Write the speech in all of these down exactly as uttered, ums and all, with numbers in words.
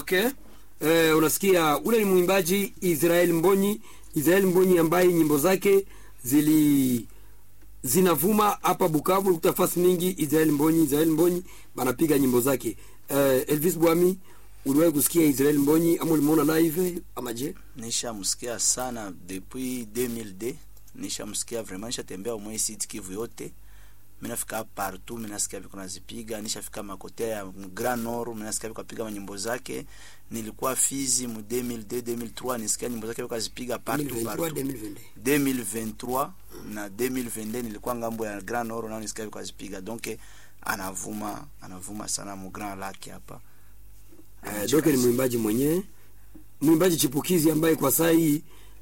Okay. Eh, unasikia ule ni mwimbaji Israel Mbonyi, Israel Mbonyi ambaye nyimbo zake zili zinavuma hapa Bukavu, utafasi mingi Israel Mbonyi, Israel Mbonyi banapiga nyimbo zake. Eh, Elvis Bwami, uliwahi kusikia Israel Mbonyi ama ulimuona live ama je? Nishamsikia sana depuis deux mille deux. Nishamsikia vraiment, nishatembea mwa Sud Kivu yote. Mimi nafika partout, mimi nasikia viko nazipiga, nishafika makote ya Grand Nord, mimi nasikia viko kupiga nyimbo zake. Nilikuwa Fizi mu deux mille deux deux mille trois, nisikia nyimbo zake viko zipiga partout partout. deux mille vingt-trois na deux mille vingt-deux nilikuwa ngambo ya Grand Nord na nisikia viko zipiga. Donc anavuma, anavuma sana mu Grand Lac hapa. Eh, donc ni mwimbaji mwenyewe, mwimbaji chipukizi ambaye kwa sasa hii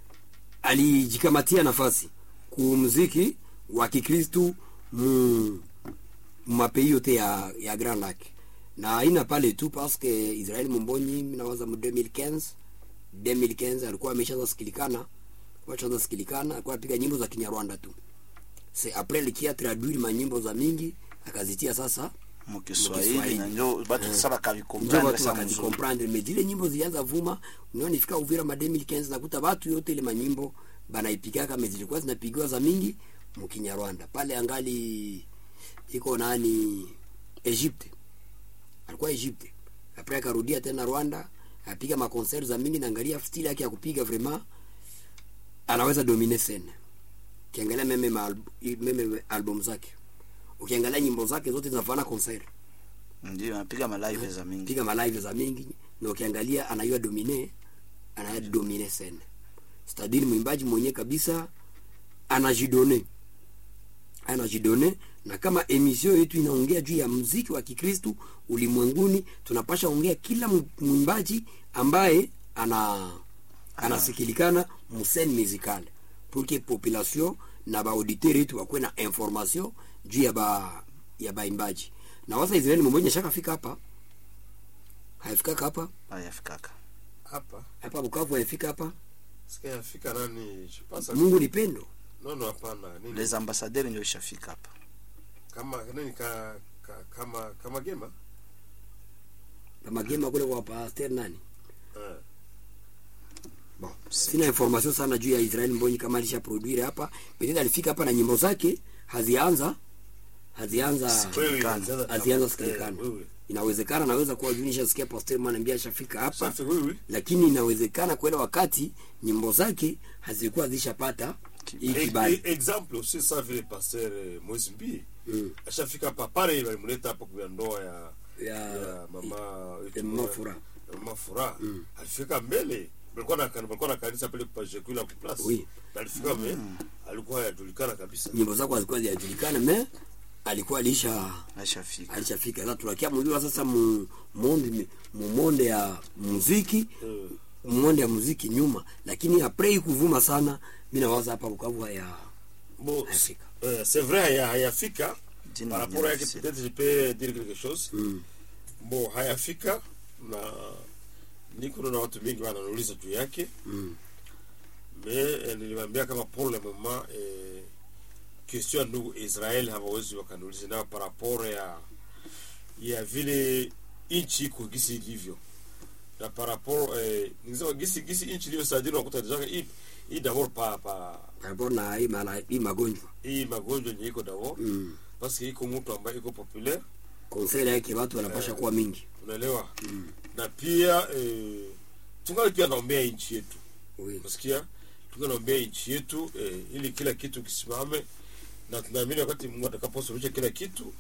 alijikamatia nafasi kumuziki wa Kikristo mu mapei yote ya ya Grand Lac. Na ina pale tu parce que Israel Mbonyi minawaza mu deux mille quinze deux mille quinze alikuwa ameshaanza sikilikana, wachaanza sikilikana, alikuwa apiga nyimbo za Kinyarwanda tu. C'est après le qui a traduit manyimbo za mingi akazitia sasa mu Kiswahili na ndio watu sasa kavikomprendre sasa kavikomprendre. Mais zile nyimbo zilianza vuma, unaona nifika Uvira ma deux mille quinze nakuta watu yote ile manyimbo banaipiga kama zilikuwa zinapigwa za mingi mu Kinyarwanda. Pale angali iko nani Egypte. Alikuwa Egypte. Après akarudia tena Rwanda, apiga ma concert za mingi na angalia style yake ya kupiga vraiment anaweza dominer scene. Kiangalia meme ma meme album zake. Ukiangalia nyimbo zake zote zinafana concert. Ndio anapiga ma live za mingi. Piga ma live za mingi na ukiangalia anayua dominer, anayua dominer scene. C'est-à-dire mwimbaji mwenye kabisa anajidone. Anajidone, na kama emission yetu inaongea juu ya muziki wa Kikristo ulimwenguni, tunapasha ongea kila mwimbaji ambaye ana anasikilikana museni musicale pour que population na ba auditeur yetu wakuwe na information juu ya ba ya baimbaji. Na wasa Israeli mmoja shaka fika hapa. Haifika hapa? Hayafika hapa. Hapa Bukavu haifika hapa? Sikia afika nani? Shipasa. Mungu ni pendo. No no hapana. Nini? Les ambassadeurs ndio shafika hapa. Kama nini ka, ka kama kama gema? Kama gema kule kwa pastor nani? Eh. Bon, sina information sana juu ya Israel Mbonyi kama alisha produire hapa. Peut-être alifika hapa na nyimbo zake hazianza hazianza hazianza sikilikana. Inawezekana naweza kuwa junisha sikia pastor mwanambia shafika hapa. Lakini inawezekana kwenda wakati nyimbo zake hazikuwa zishapata hii kibali. Example aussi ça vile pasteur Mozimbi. Mm. Ashafika hapa pale walimleta hapa kwa ndoa ya ya, ya mama ya mama Fura. Mama Fura. Mm. Alifika mbele. Balikuwa na balikuwa na kanisa pale kwa Jekula kwa place. Oui. Alifika mbele. Mm. Alikuwa yajulikana kabisa. Nyimbo zake zilikuwa zinajulikana mais alikuwa alisha alishafika. Alishafika. Sasa tunakia mjua sasa mu monde mu monde ya muziki. Mm. Monde ya muziki nyuma, lakini après kuvuma sana mimi nawaza hapa Bukavu ya bon euh, c'est vrai ya hayafika par rapport à peut-être je peux dire quelque chose. Mm. Bon hayafika na niko na watu wengi wanauliza juu yake. Mm. Mais nilimwambia kama pour le moment eh, question ndugu Israel hawawezi wakaniuliza na par rapport ya ya vile inchi iko gisi ilivyo. Na par rapport eh nizo gisi gisi inchi ilivyo sadiri wakuta deja hii hii d'abord pa pa d'abord na hii mala hii magonjwa. Hii magonjwa ni iko d'abord. Mm. Parce que iko mtu ambaye iko populaire. Conseil yake watu wanapasha eh, kuwa mingi. Unaelewa? Mm. Na pia eh tungali pia naombea inchi yetu. Oui. Unasikia? Tunaombea inchi yetu eh, ili kila kitu kisimame na tunaamini wakati Mungu atakaposuluhisha kila kitu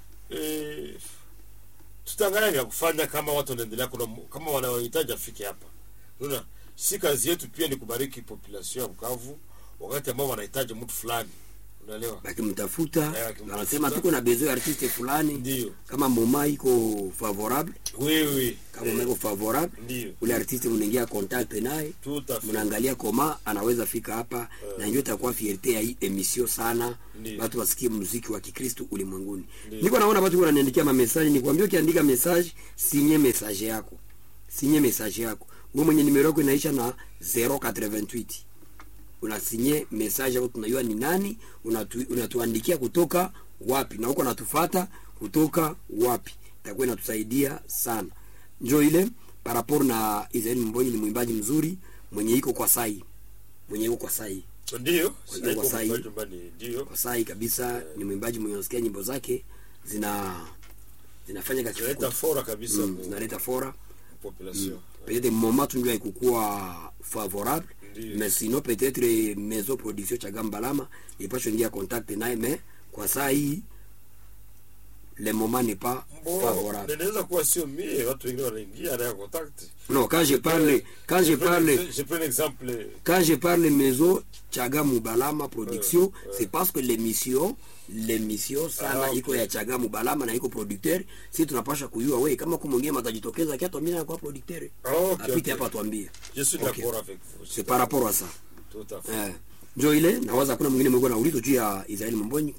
eh tutaangalia vya kufanya kama watu wanaendelea kuna kama wanahitaji afike hapa. Unaona? Si kazi yetu pia ni kubariki population ya Bukavu wakati ambao wanahitaji mtu fulani. Unaelewa? Bakimtafuta, wanasema tuko na besoin ya artiste fulani. Ndio. Kama moma iko favorable. Oui oui. Kama moma iko favorable. Ndio. Ule artiste mnaingia contact naye. Mnaangalia koma anaweza fika hapa uh, na ndio itakuwa fierté ya hii emission sana. Ndiyo. Watu wasikie muziki wa Kikristo ulimwenguni. Niko naona watu wananiandikia ma message, nikwambia ukiandika message, sinye message yako. Sinye message yako. Wewe mwenye numero yako inaisha na zero eight. Unasinye message yako, tunajua ni nani, unatu, unatuandikia kutoka wapi na uko natufuata kutoka wapi. Itakuwa inatusaidia sana. Njoo ile par rapport na Israel Mbonyi ni mwimbaji mzuri mwenye iko kwa sai. Mwenye iko kwa sai. Ndio, kwa sai. Ndio. Kwa sai kabisa yeah. Ni mwimbaji mwenye unasikia nyimbo zake zina zinafanya kazi zinaleta fora kabisa, mm, zinaleta fora population. Mm. Peut-être moment tu dois ikukua favorable, Ndiyo. Mais sinon peut-être maison production Chagam Balama il pas choisir contact naye, mais kwa saa hii le moment n'est pas bon, favorable. Neneza kuwa sio mie, watu wengine wanaingia na contact. Non, quand je parle, quand je, je parle, je prends un exemple. Quand je parle maison Chagam Balama production, ouais, ouais. C'est parce que l'émission, l'émission sana ah, okay. Iko ya Chagam Balama na iko producteur, si tunapasha kujua wewe kama kumwongea matajitokeza kiatu mimi na kwa producteur. Okay, apite hapa okay. Tuambie. Je suis okay. D'accord avec vous. C'est par rapport à ça. Tout à fait. Eh. Ndio ile nawaza kuna mwingine mmoja anauliza juu ya Israel Mbonyi.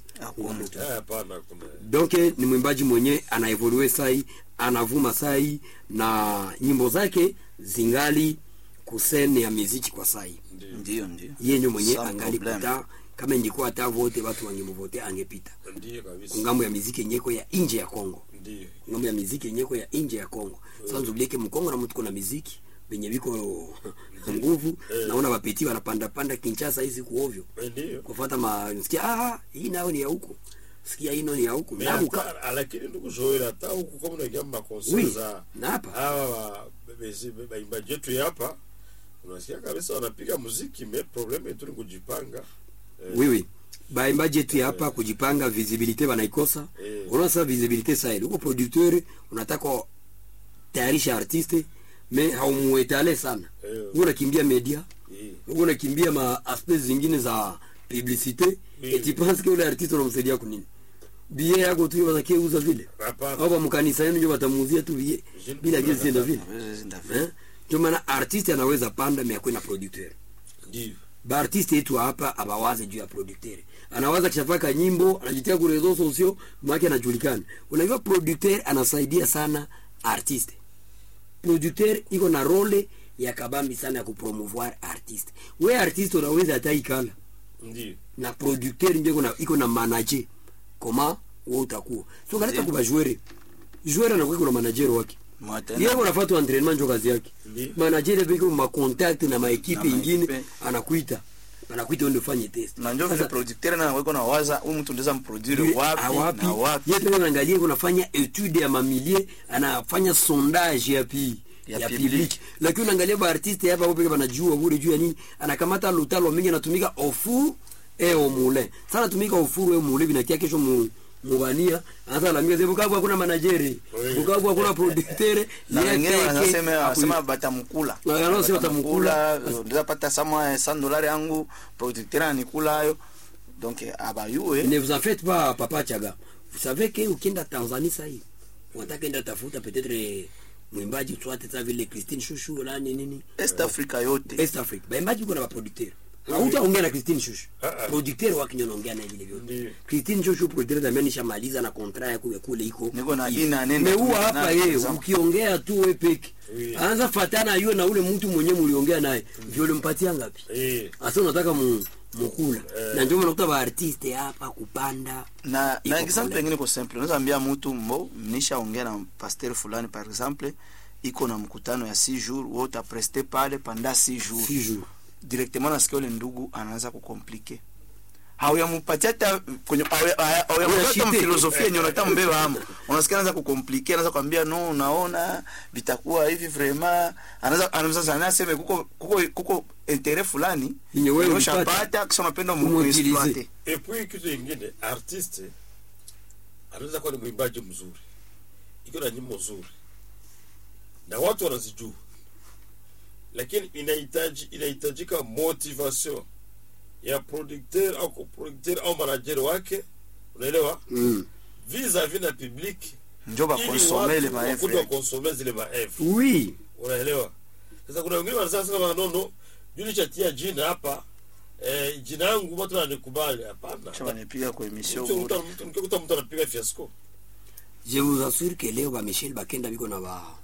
Hapana kuna. Donc ni mwimbaji mwenye ana evolue sai, anavuma sai na nyimbo zake zingali kusene ya muziki kwa sai. Ndio ndio. Yeye ndio mwenye angali pita kama ingekuwa hata vote watu wangemvote angepita. Ndio kabisa. Ngambo ya muziki nyeko ya nje ya Kongo. Ndio. Ngambo ya muziki nyeko ya nje ya Kongo. Sasa nzuleke mkongo na mtu kuna muziki benye biko nguvu eh. Naona wapeti wanapanda panda Kinshasa hizi kuovyo ndio kufuata masikia ah hii nao ni ya huko sikia hii nao ni ya huko ndabu lakini ndugu Joel hata huko kama na jambo konsenza na hapa hawa bebezi baimbaji yetu hapa unasikia kabisa wanapiga muziki mais problème yetu ni kujipanga eh. Oui oui baimbaji yetu hapa eh. Kujipanga visibilité wanaikosa eh. Unaona sasa visibilité sasa ile uko producteur unataka tayarisha artiste mais haumuetale sana. Wewe unakimbia media. Wewe unakimbia ma aspects zingine za publicité et tu penses que le artiste unamsaidia kwa nini? Bie yako tu watakie uza vile. Hapa mkanisa yenu ndio watamuuzia tu bie bila gesi ndio vile. Eh? Ndio maana artiste anaweza panda mais akwena producteur. Ndio. Ba artiste yetu hapa abawaze juu ya producteur. Anawaza kishafaka nyimbo, anajitia kwa reseaux sociaux, mwake anajulikana. Unajua producteur anasaidia sana artiste. Producteur iko na role ya kabambi sana ya kupromouvoir artiste. We artiste unaweza hata ikala. Ndio. Na producteur ndio na iko na manager. Koma wewe utakuwa. So kaleta kwa joueur. Joueur anakuwa kuna manager wake. Yeye anafuata entraînement ndio kazi yake. Manager biko ma contact na ma equipe nyingine anakuita. Anakuita ndio fanye test. Na ndio vile producteur na wako na waza huyu mtu ndiza mproduire wapi, wapi na wapi. Yeye ndio anaangalia kunafanya etude ya mamilie, anafanya sondage ya pi ya, ya public. Lakini unaangalia ba artiste hapa wao pekee wanajua bure juu ya nini, anakamata lutalo mingi anatumika ofu e omule. Sasa anatumika ofu e omule binakia kesho mu mubania hata la mimi Bukavu hakuna manageri, Bukavu hakuna producteur, na wengine wanasema wanasema batamkula. Na wanasema batamkula, ndio pata sama cent dollars yangu producteur anikula hayo. Donc abayue. Ne vous en faites pas papa Chaga. Vous savez que ukienda Tanzania sasa hivi unataka enda tafuta peut-être mwimbaji soit ta vile Christine Shushu la nini East Africa yote. East Africa. Baimbaji kuna ba producteur. Hautaongea na Christine Shushu. Producteur wake ndio anaongea naye vile vile. Christine Shushu producteur da mimi nishamaliza na contrat yako ya kule iko. Niko na ina nenda. Meua hapa yeye ukiongea tu wewe peke. Anza fatana yule na ule mtu mwenyewe mliongea naye. Ndio ulimpatia ngapi? Eh. Asa unataka mu mkula. Na ndio unakuta ba artiste hapa kupanda. Na na example nyingine kwa simple. Unaweza ambia mtu mmo mnishaongea na pasteur fulani par exemple iko na mkutano ya six jours wewe utapreste pale pendant six jours. six jours. Directement na sikio ile ndugu anaanza kukomplike. Hauyampatia hata kwenye hauyampatia filosofia yenyewe unataka mbeba hapo. Unasikia anaanza kukomplike, anaanza kwambia no unaona vitakuwa hivi vraiment. Anaanza anaanza sana sema kuko kuko kuko intérêt fulani wewe unapata kisha unapenda muexploiter. Et puis kitu kingine artiste anaweza kuwa ni mwimbaji mzuri. Iko na nyimbo nzuri. Na watu wanazijua. Lakini inahitaji inahitajika motivation ya producteur au co-producteur au manager wake, unaelewa? Mm. Vis-à-vis na public ndio ba consommer les maevres. Ndio consommer zile maevres. Oui. Unaelewa? Sasa kuna wengine wanasema kama nono, yule chatia jina hapa eh jina langu watu wananikubali hapana. Chama nipiga kwa emission. Mtu mtu mtu anapiga fiasco. Je vous assure que leo ba Michel Bakenda biko na ba